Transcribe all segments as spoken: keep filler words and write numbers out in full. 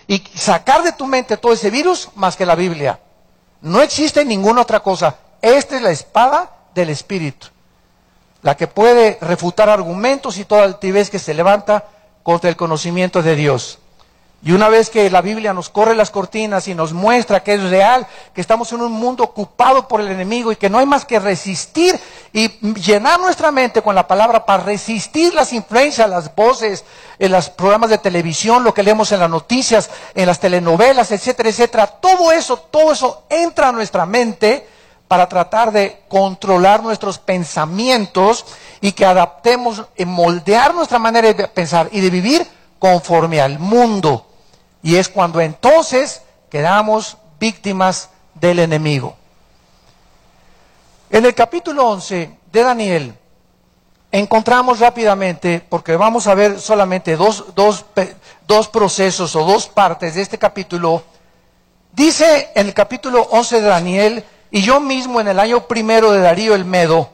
y sacar de tu mente todo ese virus más que la Biblia. No existe ninguna otra cosa. Esta es la espada del Espíritu, la que puede refutar argumentos y toda altivez que se levanta contra el conocimiento de Dios. Y una vez que la Biblia nos corre las cortinas y nos muestra que es real, que estamos en un mundo ocupado por el enemigo y que no hay más que resistir y llenar nuestra mente con la palabra para resistir las influencias, las voces, en los programas de televisión, lo que leemos en las noticias, en las telenovelas, etcétera, etcétera. Todo eso, todo eso entra a nuestra mente para tratar de controlar nuestros pensamientos y que adaptemos, moldear nuestra manera de pensar y de vivir conforme al mundo. Y es cuando entonces quedamos víctimas del enemigo. En el capítulo once de Daniel encontramos rápidamente, porque vamos a ver solamente dos, dos, dos procesos o dos partes de este capítulo. Dice en el capítulo once de Daniel: y yo mismo en el año primero de Darío el Medo.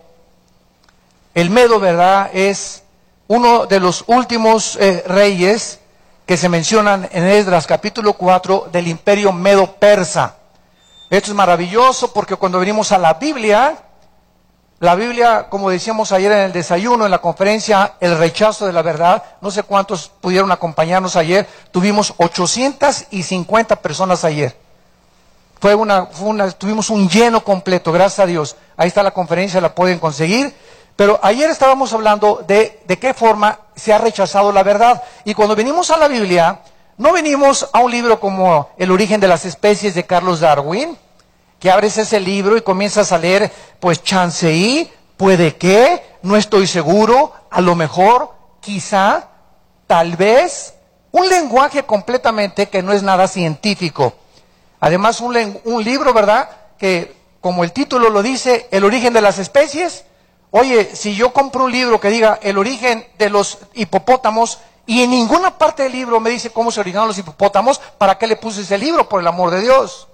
El Medo, ¿verdad?, es uno de los últimos eh, reyes que se mencionan en Esdras capítulo cuatro del imperio Medo-Persa. Esto es maravilloso porque cuando venimos a la Biblia, la Biblia, como decíamos ayer en el desayuno, en la conferencia El rechazo de la verdad, no sé cuántos pudieron acompañarnos ayer, tuvimos ochocientas cincuenta personas ayer. Fue una, fue una, tuvimos un lleno completo, gracias a Dios. Ahí está la conferencia, la pueden conseguir. Pero ayer estábamos hablando de, de qué forma se ha rechazado la verdad. Y cuando venimos a la Biblia, no venimos a un libro como El origen de las especies de Carlos Darwin, que abres ese libro y comienzas a leer, pues chance y, puede que, no estoy seguro, a lo mejor, quizá, tal vez, un lenguaje completamente que no es nada científico. Además, un, un libro, ¿verdad?, que como el título lo dice, El origen de las especies. Oye, si yo compro un libro que diga El origen de los hipopótamos y en ninguna parte del libro me dice cómo se originaron los hipopótamos, ¿para qué le puse ese libro, por el amor de Dios?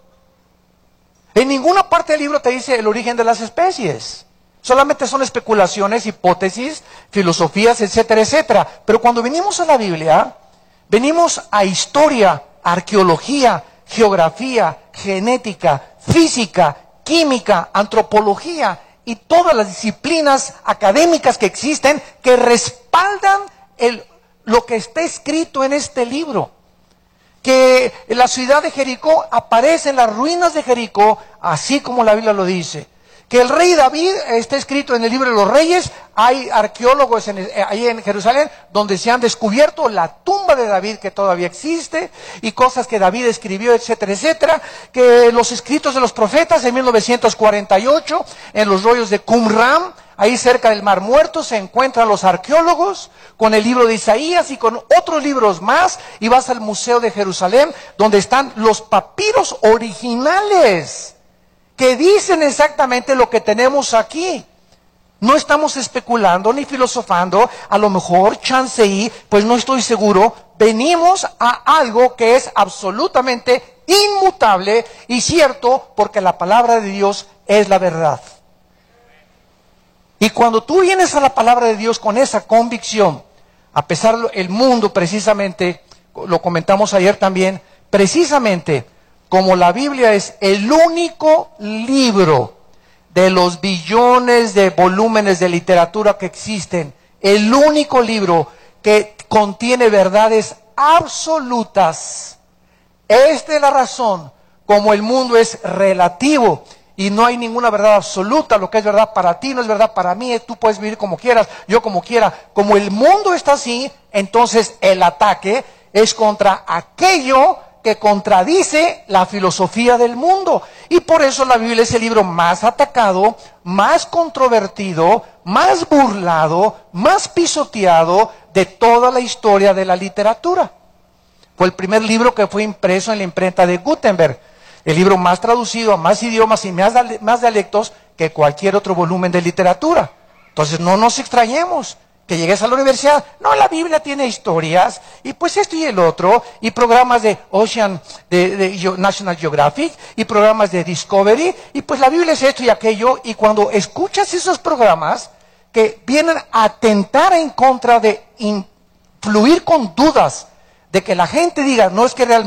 En ninguna parte del libro te dice el origen de las especies. Solamente son especulaciones, hipótesis, filosofías, etcétera, etcétera. Pero cuando venimos a la Biblia, venimos a historia, arqueología, geografía, genética, física, química, antropología y todas las disciplinas académicas que existen que respaldan el, lo que está escrito en este libro. Que la ciudad de Jericó aparece en las ruinas de Jericó, así como la Biblia lo dice. Que el rey David está escrito en el libro de los Reyes. Hay arqueólogos en, ahí en Jerusalén donde se han descubierto la tumba de David que todavía existe y cosas que David escribió, etcétera, etcétera. Que los escritos de los profetas en mil novecientos cuarenta y ocho en los rollos de Qumran, ahí cerca del Mar Muerto, se encuentran los arqueólogos con el libro de Isaías y con otros libros más. Y vas al Museo de Jerusalén donde están los papiros originales que dicen exactamente lo que tenemos aquí. No estamos especulando ni filosofando, a lo mejor chance y, pues no estoy seguro. Venimos a algo que es absolutamente inmutable y cierto, porque la palabra de Dios es la verdad. Y cuando tú vienes a la palabra de Dios con esa convicción, a pesar del mundo precisamente, lo comentamos ayer también, precisamente como la Biblia es el único libro de los billones de volúmenes de literatura que existen, el único libro que contiene verdades absolutas. Esta es la razón, como el mundo es relativo y no hay ninguna verdad absoluta, lo que es verdad para ti no es verdad para mí, tú puedes vivir como quieras, yo como quiera. Como el mundo está así, entonces el ataque es contra aquello que contradice la filosofía del mundo. Y por eso la Biblia es el libro más atacado, más controvertido, más burlado, más pisoteado de toda la historia de la literatura. Fue el primer libro que fue impreso en la imprenta de Gutenberg, el libro más traducido a más idiomas y más, más dialectos que cualquier otro volumen de literatura. Entonces no nos extrañemos que llegues a la universidad, no, la Biblia tiene historias, y pues esto y el otro, y programas de Ocean, de, de National Geographic, y programas de Discovery, y pues la Biblia es esto y aquello, y cuando escuchas esos programas que vienen a atentar en contra de influir con dudas, de que la gente diga, no es que realmente